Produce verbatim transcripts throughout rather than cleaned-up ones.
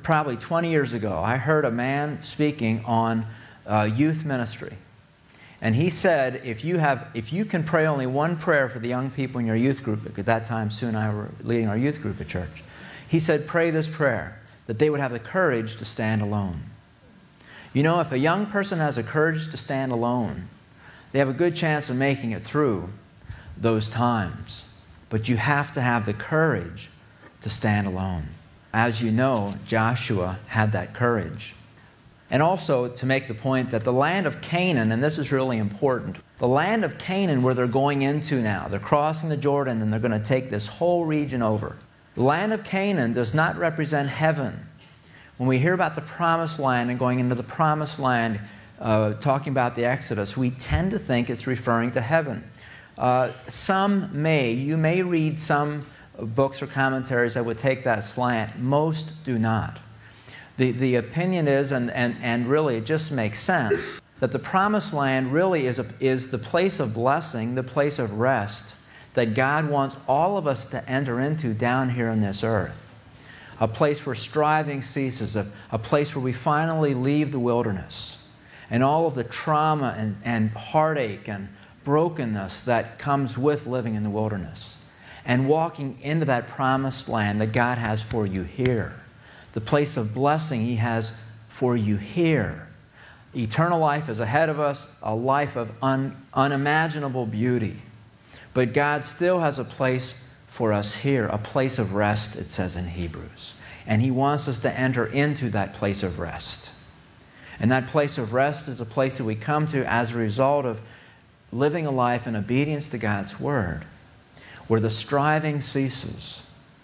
probably twenty years ago, I heard a man speaking on uh, youth ministry. And he said, if you, have, if you can pray only one prayer for the young people in your youth group, at that time, Sue and I were leading our youth group at church, he said, pray this prayer, that they would have the courage to stand alone. You know, if a young person has the courage to stand alone, they have a good chance of making it through those times. But you have to have the courage to stand alone. As you know, Joshua had that courage. And also to make the point that the land of Canaan, and this is really important, the land of Canaan where they're going into now, they're crossing the Jordan and they're going to take this whole region over. The land of Canaan does not represent heaven. When we hear about the promised land and going into the promised land, uh, talking about the Exodus, we tend to think it's referring to heaven. Uh, some may, you may read some books or commentaries that would take that slant. Most do not. The, the opinion is, and, and, and really it just makes sense, that the promised land really is, a, is the place of blessing, the place of rest that God wants all of us to enter into down here on this earth. A place where striving ceases, a, a place where we finally leave the wilderness and all of the trauma and, and heartache and brokenness that comes with living in the wilderness and walking into that promised land that God has for you here. The place of blessing He has for you here. Eternal life is ahead of us, a life of un, unimaginable beauty. But God still has a place for us here, a place of rest, it says in Hebrews. And He wants us to enter into that place of rest. And that place of rest is a place that we come to as a result of living a life in obedience to God's Word, where the striving ceases.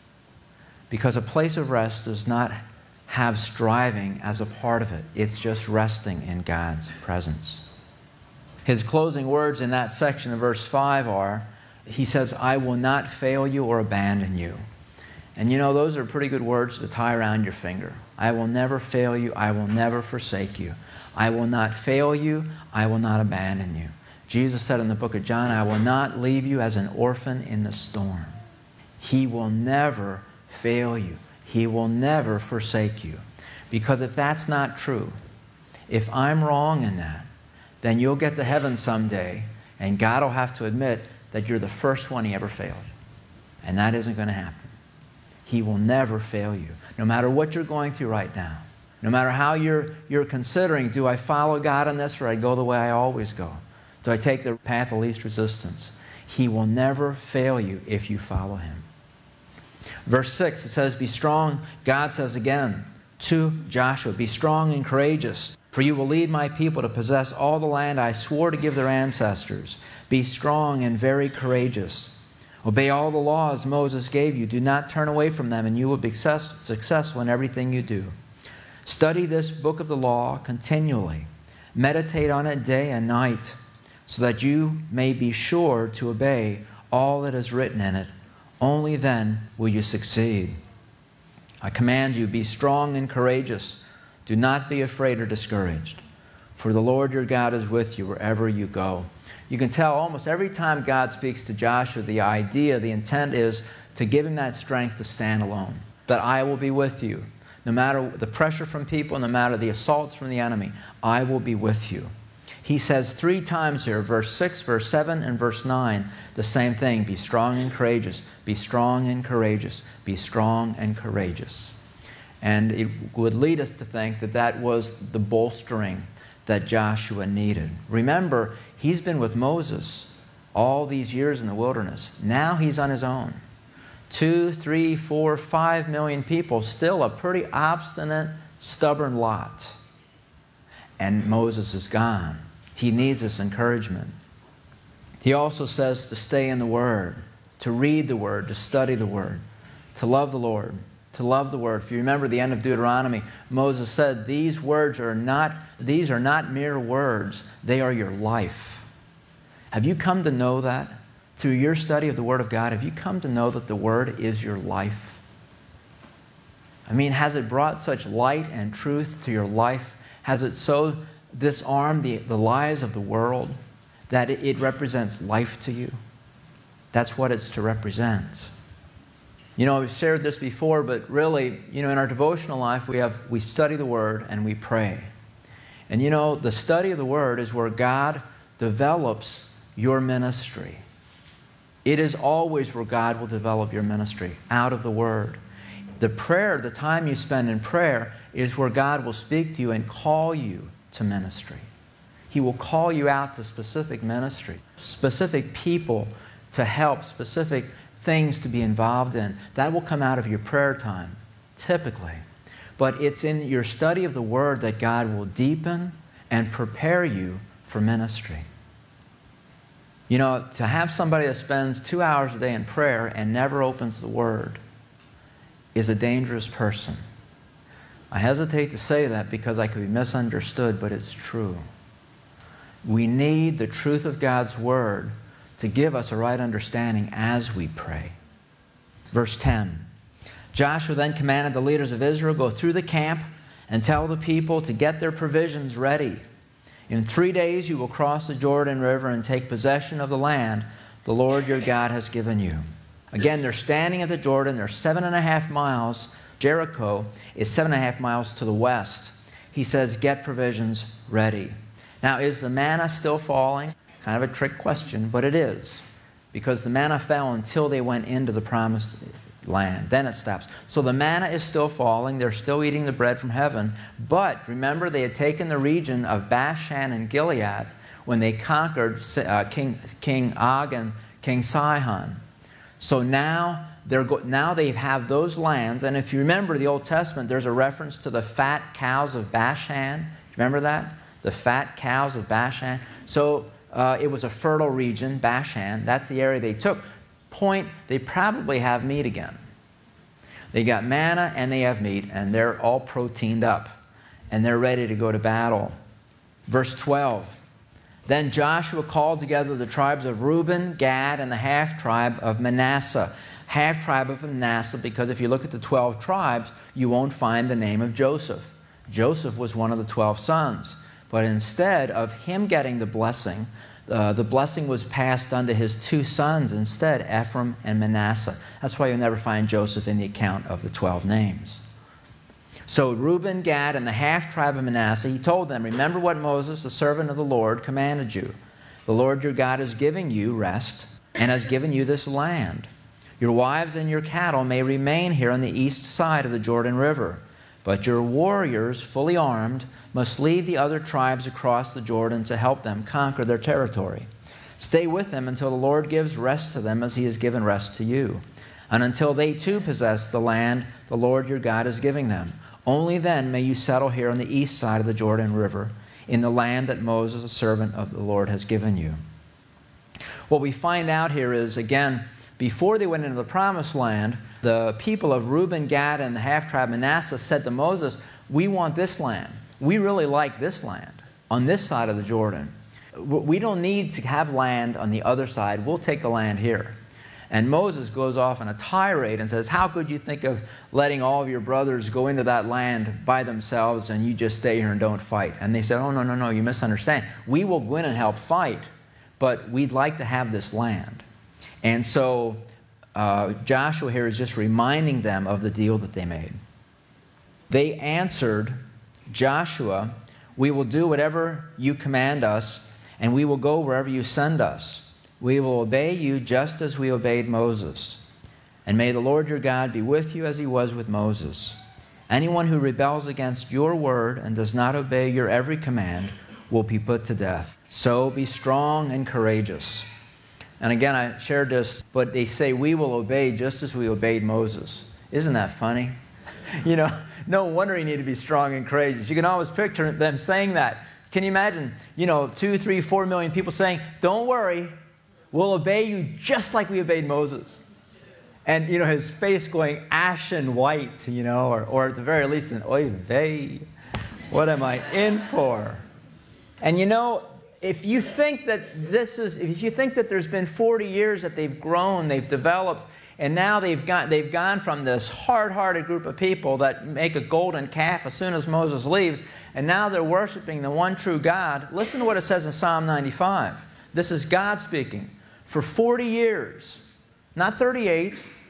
Because a place of rest does not have striving as a part of it. It's just resting in God's presence. His closing words in that section of verse five are, he says, I will not fail you or abandon you. And you know, those are pretty good words to tie around your finger. I will never fail you. I will never forsake you. I will not fail you. I will not abandon you. Jesus said in the book of John, I will not leave you as an orphan in the storm. He will never fail you. He will never forsake you. Because if that's not true, if I'm wrong in that, then you'll get to heaven someday and God will have to admit that you're the first one He ever failed. And that isn't going to happen. He will never fail you. No matter what you're going through right now, no matter how you're, you're considering, do I follow God in this or I go the way I always go? Do I take the path of least resistance? He will never fail you if you follow Him. Verse six, it says, be strong. God says again to Joshua, be strong and courageous, for you will lead my people to possess all the land I swore to give their ancestors. Be strong and very courageous. Obey all the laws Moses gave you. Do not turn away from them, and you will be success, successful in everything you do. Study this book of the law continually. Meditate on it day and night, so that you may be sure to obey all that is written in it. Only then will you succeed. I command you, be strong and courageous. Do not be afraid or discouraged, for the Lord your God is with you wherever you go. You can tell almost every time God speaks to Joshua, the idea, the intent is to give him that strength to stand alone, that I will be with you. No matter the pressure from people, no matter the assaults from the enemy, I will be with you. He says three times here, verse six, verse seven, and verse nine, the same thing. Be strong and courageous. Be strong and courageous. Be strong and courageous. And it would lead us to think that that was the bolstering that Joshua needed. Remember, he's been with Moses all these years in the wilderness. Now he's on his own. Two, three, four, five million people, still a pretty obstinate, stubborn lot. And Moses is gone. He needs this encouragement. He also says to stay in the Word, to read the Word, to study the Word, to love the Lord, to love the Word. If you remember the end of Deuteronomy, Moses said, these words are not, these are not mere words, they are your life. Have you come to know that? Through your study of the Word of God, have you come to know that the Word is your life? I mean, has it brought such light and truth to your life? Has it so disarmed the, the lies of the world that it, it represents life to you? That's what it's to represent. You know, we've shared this before, but really, you know, in our devotional life, we have we study the Word and we pray. And you know, the study of the Word is where God develops your ministry. It is always where God will develop your ministry, out of the Word. The prayer, the time you spend in prayer, is where God will speak to you and call you to ministry. He will call you out to specific ministry, specific people to help, specific things to be involved in. That will come out of your prayer time, typically. But it's in your study of the Word that God will deepen and prepare you for ministry. You know, to have somebody that spends two hours a day in prayer and never opens the Word is a dangerous person. I hesitate to say that because I could be misunderstood, but it's true. We need the truth of God's Word to give us a right understanding as we pray. Verse ten. Joshua then commanded the leaders of Israel, go through the camp and tell the people to get their provisions ready. In three days you will cross the Jordan River and take possession of the land the Lord your God has given you. Again, they're standing at the Jordan. They're seven and a half miles. Jericho is seven and a half miles to the west. He says, get provisions ready. Now, is the manna still falling? Kind of a trick question, but it is. Because the manna fell until they went into the promised land. Then it stops. So the manna is still falling. They're still eating the bread from heaven. But remember, they had taken the region of Bashan and Gilead when they conquered uh, King, King Og and King Sihon. So now, they're go now they have those lands. And if you remember the Old Testament, there's a reference to the fat cows of Bashan. Remember that? The fat cows of Bashan. So uh, it was a fertile region, Bashan. That's the area they took. Point, they probably have meat again. They got manna and they have meat, and they're all proteined up. And they're ready to go to battle. Verse twelve. Then Joshua called together the tribes of Reuben, Gad, and the half-tribe of Manasseh. Half-tribe of Manasseh, because if you look at the twelve tribes, you won't find the name of Joseph. Joseph was one of the twelve sons. But instead of him getting the blessing, uh, the blessing was passed unto his two sons instead, Ephraim and Manasseh. That's why you'll never find Joseph in the account of the twelve names. So Reuben, Gad, and the half-tribe of Manasseh, he told them, remember what Moses, the servant of the Lord, commanded you. The Lord your God is giving you rest and has given you this land. Your wives and your cattle may remain here on the east side of the Jordan River. But your warriors, fully armed, must lead the other tribes across the Jordan to help them conquer their territory. Stay with them until the Lord gives rest to them as He has given rest to you, and until they too possess the land the Lord your God is giving them. Only then may you settle here on the east side of the Jordan River, in the land that Moses, the servant of the Lord, has given you. What we find out here is, again, before they went into the promised land, the people of Reuben, Gad, and the half-tribe Manasseh said to Moses, we want this land. We really like this land on this side of the Jordan. We don't need to have land on the other side. We'll take the land here. And Moses goes off on a tirade and says, how could you think of letting all of your brothers go into that land by themselves and you just stay here and don't fight? And they said, oh, no, no, no, you misunderstand. We will go in and help fight, but we'd like to have this land. And so uh, Joshua here is just reminding them of the deal that they made. They answered Joshua, we will do whatever you command us, and we will go wherever you send us. We will obey you just as we obeyed Moses. And may the Lord your God be with you as He was with Moses. Anyone who rebels against your word and does not obey your every command will be put to death. So be strong and courageous. And again, I shared this, but they say we will obey just as we obeyed Moses. Isn't that funny? You know, no wonder you need to be strong and courageous. You can always picture them saying that. Can you imagine, you know, two, three, four million people saying, don't worry, we'll obey you just like we obeyed Moses. And, you know, his face going ashen white, you know, or, or at the very least an oy vey, what am I in for? And, you know, if you think that this is, if you think that there's been forty years that they've grown, they've developed, and now they've, got, they've gone from this hard-hearted group of people that make a golden calf as soon as Moses leaves, and now they're worshiping the one true God, listen to what it says in Psalm ninety-five. This is God speaking. For forty years, not thirty-eight,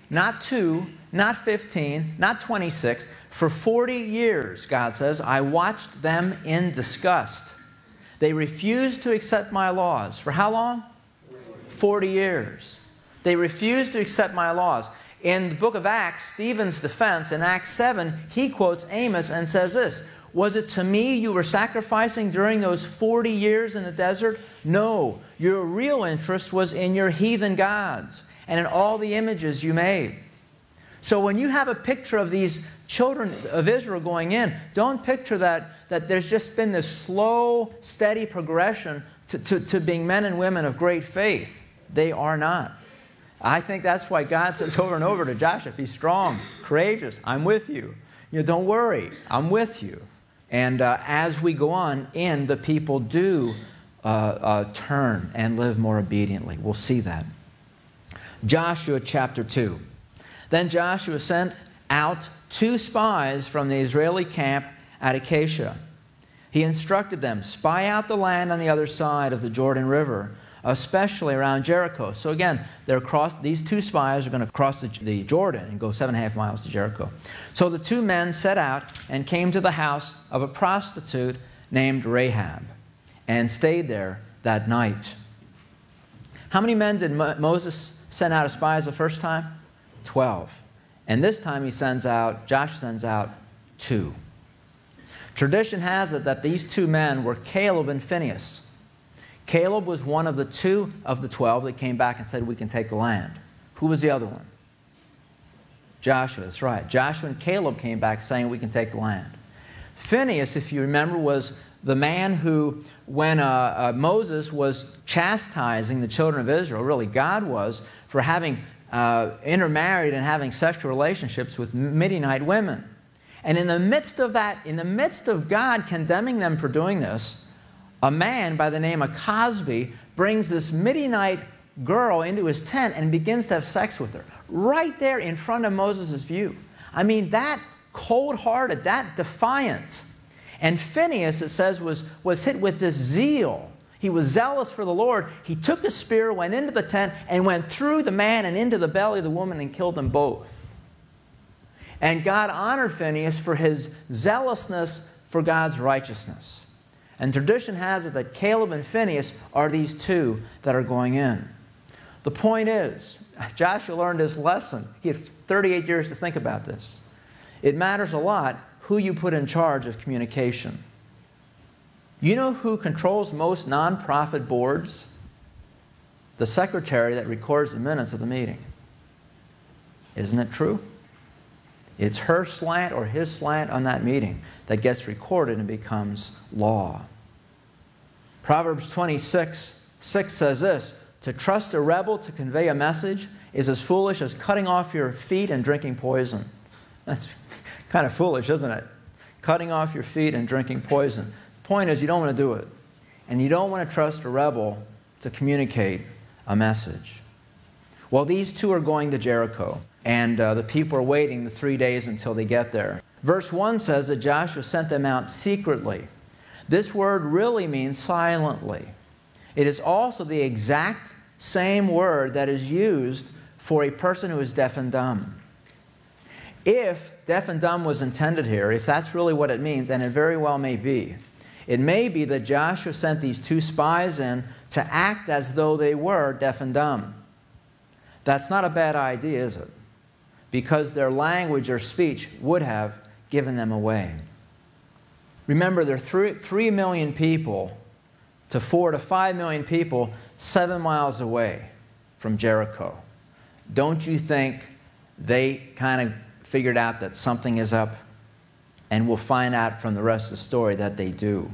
not two, not fifteen, not twenty-six. For forty years, God says, I watched them in disgust. They refused to accept my laws. For how long? forty years. They refused to accept my laws. In the book of Acts, Stephen's defense, in Acts seven, he quotes Amos and says this, was it to me you were sacrificing during those forty years in the desert? No, your real interest was in your heathen gods and in all the images you made. So when you have a picture of these children of Israel going in, don't picture that, that there's just been this slow, steady progression to, to, to being men and women of great faith. They are not. I think that's why God says over and over to Joshua, be strong, courageous, I'm with you. You know, don't worry, I'm with you. And uh, as we go on in, the people do uh, uh, turn and live more obediently. We'll see that. Joshua chapter two. Then Joshua sent out two spies from the Israeli camp at Acacia. He instructed them, spy out the land on the other side of the Jordan River, especially around Jericho. So again, they're across, these two spies are going to cross the, the Jordan and go seven and a half miles to Jericho. So the two men set out and came to the house of a prostitute named Rahab and stayed there that night. How many men did Mo Moses send out as spies the first time? Twelve. And this time he sends out, Joshua sends out two. Tradition has it that these two men were Caleb and Phinehas. Caleb was one of the two of the twelve that came back and said, we can take the land. Who was the other one? Joshua, that's right. Joshua and Caleb came back saying, we can take the land. Phinehas, if you remember, was the man who, when uh, uh, Moses was chastising the children of Israel, really God was, for having uh, intermarried and having sexual relationships with Midianite women. And in the midst of that, in the midst of God condemning them for doing this, a man by the name of Cosby brings this Midianite girl into his tent and begins to have sex with her, right there in front of Moses' view. I mean, that cold-hearted, that defiant. And Phinehas, it says, was, was hit with this zeal. He was zealous for the Lord. He took a spear, went into the tent, and went through the man and into the belly of the woman and killed them both. And God honored Phinehas for his zealousness for God's righteousness. And tradition has it that Caleb and Phinehas are these two that are going in. The point is, Joshua learned his lesson. He had thirty-eight years to think about this. It matters a lot who you put in charge of communication. You know who controls most nonprofit boards? The secretary that records the minutes of the meeting. Isn't it true? It's her slant or his slant on that meeting that gets recorded and becomes law. Proverbs twenty-six six says this, to trust a rebel to convey a message is as foolish as cutting off your feet and drinking poison. That's kind of foolish, isn't it? Cutting off your feet and drinking poison. The point is, you don't want to do it. And you don't want to trust a rebel to communicate a message. Well, these two are going to Jericho. And uh, the people are waiting the three days until they get there. Verse one says that Joshua sent them out secretly. This word really means silently. It is also the exact same word that is used for a person who is deaf and dumb. If deaf and dumb was intended here, if that's really what it means, and it very well may be, it may be that Joshua sent these two spies in to act as though they were deaf and dumb. That's not a bad idea, is it? Because their language or speech would have given them away. Remember, there are three, three million people to four to five million people seven miles away from Jericho. Don't you think they kind of figured out that something is up? And we'll find out from the rest of the story that they do.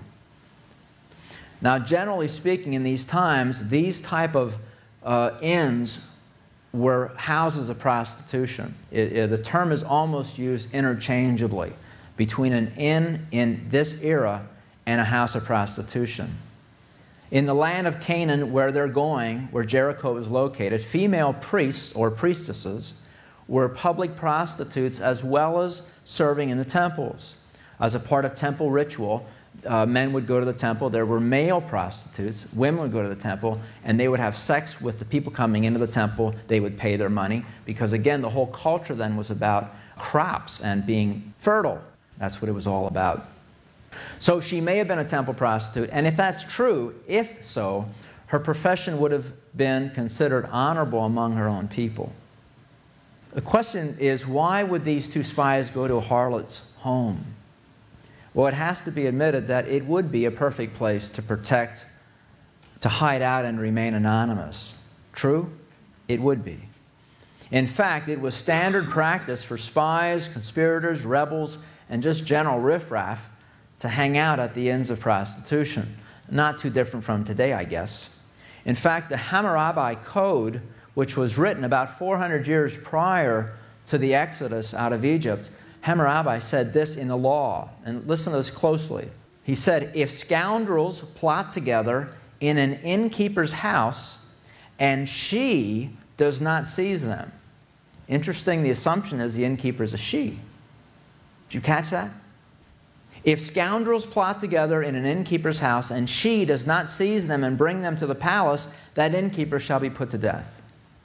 Now, generally speaking, in these times, these type of uh, inns were houses of prostitution. It, it, the term is almost used interchangeably between an inn in this era and a house of prostitution. In the land of Canaan, where they're going, where Jericho is located, female priests or priestesses were public prostitutes as well as serving in the temples. As a part of temple ritual, uh, men would go to the temple. There were male prostitutes. Women would go to the temple, and they would have sex with the people coming into the temple. They would pay their money because, again, the whole culture then was about crops and being fertile. That's what it was all about. So she may have been a temple prostitute, and if that's true, if so, her profession would have been considered honorable among her own people. The question is, why would these two spies go to a harlot's home? Well, it has to be admitted that it would be a perfect place to protect, to hide out and remain anonymous. True? It would be. In fact, it was standard practice for spies, conspirators, rebels, and just general riffraff to hang out at the inns of prostitution. Not too different from today, I guess. In fact, the Hammurabi Code, which was written about four hundred years prior to the Exodus out of Egypt, Hammurabi said this in the law, and listen to this closely. He said, if scoundrels plot together in an innkeeper's house and she does not seize them. Interesting, the assumption is the innkeeper is a she. Did you catch that? If scoundrels plot together in an innkeeper's house and she does not seize them and bring them to the palace, that innkeeper shall be put to death.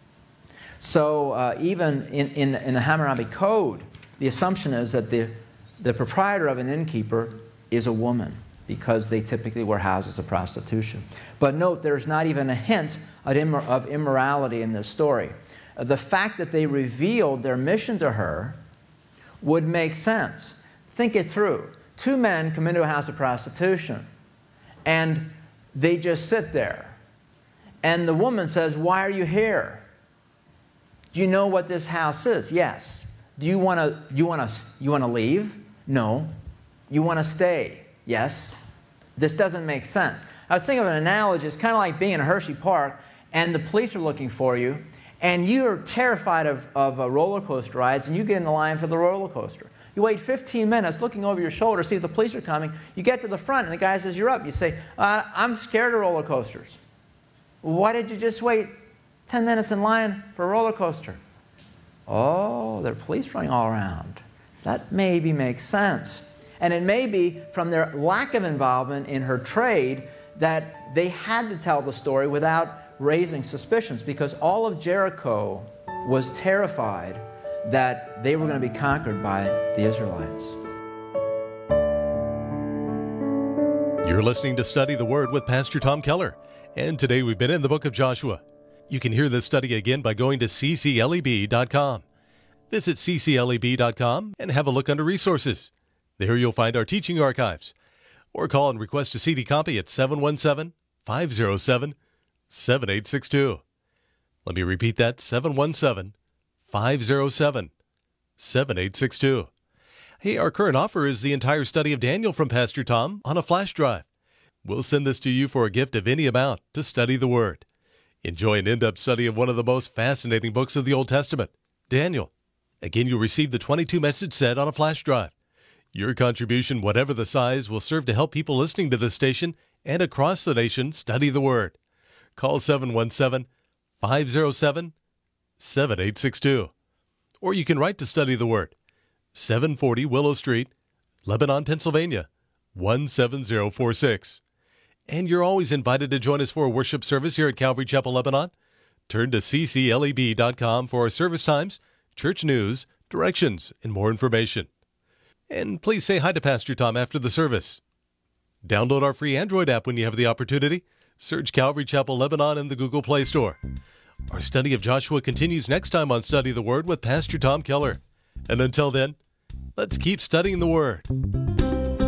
So uh, even in, in, the, in the Hammurabi Code, the assumption is that the, the proprietor of an innkeeper is a woman because they typically were houses of prostitution. But note, there's not even a hint of, immor of immorality in this story. Uh, the fact that they revealed their mission to her would make sense. Think it through. Two men come into a house of prostitution, and they just sit there. And the woman says, why are you here? Do you know what this house is? Yes. Do you want to you want to you want to leave? No. You want to stay? Yes. This doesn't make sense. I was thinking of an analogy. It's kind of like being in Hershey Park and the police are looking for you, and you're terrified of, of uh, roller coaster rides, and you get in the line for the roller coaster. You wait fifteen minutes looking over your shoulder to see if the police are coming. You get to the front, and the guy says, you're up. You say, uh, I'm scared of roller coasters. Why did you just wait ten minutes in line for a roller coaster? Oh, there are police running all around. That maybe makes sense. And it may be from their lack of involvement in her trade that they had to tell the story without raising suspicions, because all of Jericho was terrified that they were going to be conquered by the Israelites. You're listening to Study the Word with Pastor Tom Keller, and today we've been in the book of Joshua. You can hear this study again by going to c c l e b dot com. Visit c c l e b dot com and have a look under Resources. There you'll find our teaching archives. Or call and request a C D copy at seven one seven, five zero seven, seven eight six two. Let me repeat that, seven one seven, five zero seven, seven eight six two. Hey, our current offer is the entire study of Daniel from Pastor Tom on a flash drive. We'll send this to you for a gift of any amount to study the Word. Enjoy an in-depth study of one of the most fascinating books of the Old Testament, Daniel. Again, you'll receive the twenty-two message set on a flash drive. Your contribution, whatever the size, will serve to help people listening to this station and across the nation study the Word. Call seven one seven, five zero seven, seven eight six two. Or you can write to Study the Word, seven forty Willow Street, Lebanon, Pennsylvania, one seven zero four six. And you're always invited to join us for a worship service here at Calvary Chapel, Lebanon. Turn to c c l e b dot com for our service times, church news, directions, and more information. And please say hi to Pastor Tom after the service. Download our free Android app when you have the opportunity. Search Calvary Chapel, Lebanon in the Google Play Store. Our study of Joshua continues next time on Study the Word with Pastor Tom Keller. And until then, let's keep studying the Word.